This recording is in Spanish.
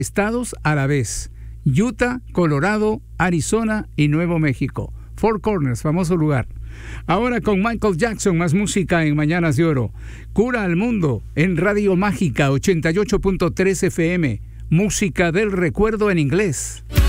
estados a la vez: Utah, Colorado, Arizona y Nuevo México. Four Corners, famoso lugar. Ahora con Michael Jackson, más música en Mañanas de Oro. Cura al Mundo en Radio Mágica 88.3 FM. Música del recuerdo en inglés.